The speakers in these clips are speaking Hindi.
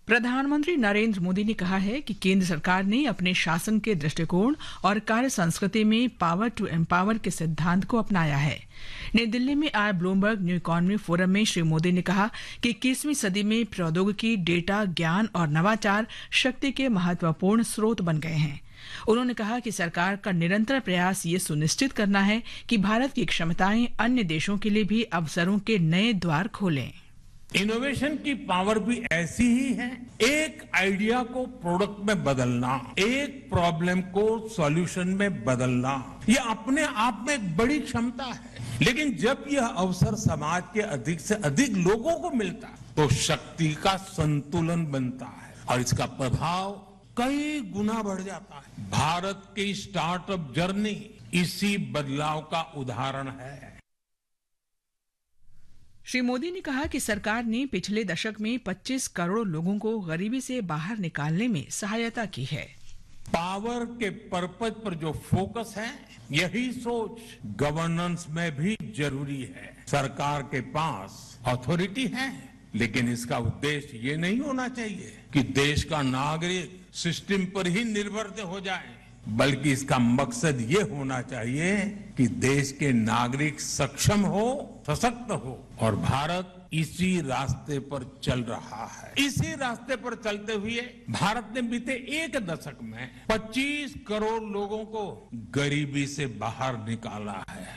प्रधानमंत्री नरेंद्र मोदी ने कहा है कि केंद्र सरकार ने अपने शासन के दृष्टिकोण और कार्य संस्कृति में पावर टू एम्पावर के सिद्धांत को अपनाया है। नई दिल्ली में आए ब्लूमबर्ग न्यू इकोनॉमी फोरम में श्री मोदी ने कहा कि 21वीं सदी में प्रौद्योगिकी, डेटा, ज्ञान और नवाचार शक्ति के महत्वपूर्ण स्रोत बन गए हैं। उन्होंने कहा कि सरकार का निरंतर प्रयास ये सुनिश्चित करना है कि भारत की क्षमताएं अन्य देशों के लिए भी अवसरों के नए द्वार खोलें। इनोवेशन की पावर भी ऐसी ही है। एक आइडिया को प्रोडक्ट में बदलना, एक प्रॉब्लम को सॉल्यूशन में बदलना, ये अपने आप में एक बड़ी क्षमता है। लेकिन जब यह अवसर समाज के अधिक से अधिक लोगों को मिलता है तो शक्ति का संतुलन बनता है और इसका प्रभाव कई गुना बढ़ जाता है। भारत की स्टार्टअप जर्नी इसी बदलाव का उदाहरण है। श्री मोदी ने कहा कि सरकार ने पिछले दशक में 25 करोड़ लोगों को गरीबी से बाहर निकालने में सहायता की है। पावर के पर्पज पर जो फोकस है, यही सोच गवर्नेंस में भी जरूरी है। सरकार के पास अथॉरिटी है, लेकिन इसका उद्देश्य ये नहीं होना चाहिए कि देश का नागरिक सिस्टम पर ही निर्भर हो जाए, बल्कि इसका मकसद ये होना चाहिए कि देश के नागरिक सक्षम हो, सशक्त हो और भारत इसी रास्ते पर चल रहा है। इसी रास्ते पर चलते हुए भारत ने बीते एक दशक में 25 करोड़ लोगों को गरीबी से बाहर निकाला है।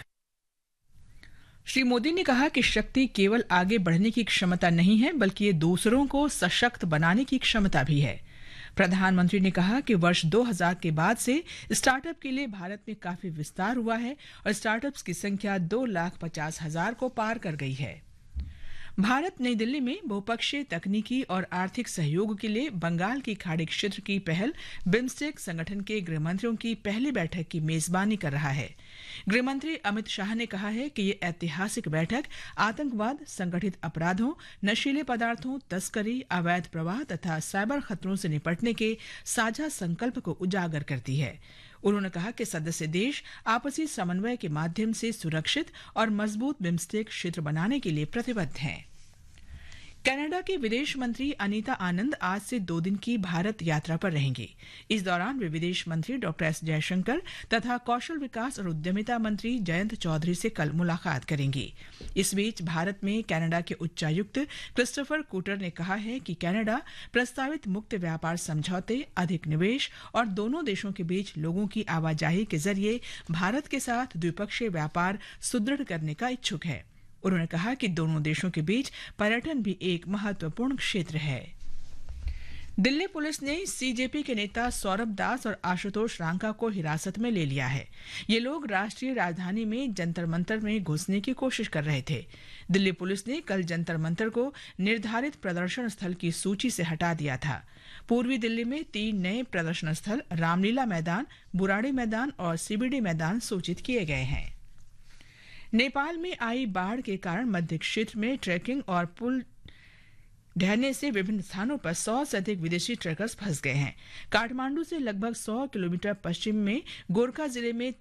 श्री मोदी ने कहा कि शक्ति केवल आगे बढ़ने की क्षमता नहीं है, बल्कि ये दूसरों को सशक्त बनाने की क्षमता भी है। प्रधानमंत्री ने कहा कि वर्ष 2000 के बाद से स्टार्टअप के लिए भारत में काफी विस्तार हुआ है और स्टार्टअप्स की संख्या 2,50,000 को पार कर गई है। भारत नई दिल्ली में बहुपक्षीय तकनीकी और आर्थिक सहयोग के लिए बंगाल की खाड़ी क्षेत्र की पहल बिम्स्टेक संगठन के गृहमंत्रियों की पहली बैठक की मेजबानी कर रहा है। गृहमंत्री अमित शाह ने कहा है कि ये ऐतिहासिक बैठक आतंकवाद, संगठित अपराधों, नशीले पदार्थों, तस्करी, अवैध प्रवाह तथा साइबर खतरों से निपटने के साझा संकल्प को उजागर करती है। उन्होंने कहा कि सदस्य देश आपसी समन्वय के माध्यम से सुरक्षित और मजबूत बिम्स्टेक क्षेत्र बनाने के लिए प्रतिबद्ध हैं। कनाडा के विदेश मंत्री अनीता आनंद आज से 2 दिन की भारत यात्रा पर रहेंगे। इस दौरान वे विदेश मंत्री डॉ एस जयशंकर तथा कौशल विकास और उद्यमिता मंत्री जयंत चौधरी से कल मुलाकात करेंगे। इस बीच भारत में कनाडा के उच्चायुक्त क्रिस्टोफर कूटर ने कहा है कि कनाडा प्रस्तावित मुक्त व्यापार समझौते, अधिक निवेश और दोनों देशों के बीच लोगों की आवाजाही के जरिए भारत के साथ द्विपक्षीय व्यापार सुदृढ़ करने का इच्छुक है। उन्होंने कहा कि दोनों देशों के बीच पर्यटन भी एक महत्वपूर्ण क्षेत्र है। दिल्ली पुलिस ने सीजेपी के नेता सौरभ दास और आशुतोष रांका को हिरासत में ले लिया है। ये लोग राष्ट्रीय राजधानी में जंतर मंतर में घुसने की कोशिश कर रहे थे। दिल्ली पुलिस ने कल जंतर मंतर को निर्धारित प्रदर्शन स्थल की सूची से हटा दिया था। पूर्वी दिल्ली में 3 नए प्रदर्शन स्थल रामलीला मैदान, बुराड़ी मैदान और सीबीडी मैदान सूचित किए गए हैं। नेपाल में आई बाढ़ के कारण मध्य क्षेत्र में ट्रैकिंग और पुल ढहने से विभिन्न स्थानों पर 100 से अधिक विदेशी ट्रकर्स फंस गए हैं। काठमांडू से लगभग 100 किलोमीटर पश्चिम में गोरखा जिले में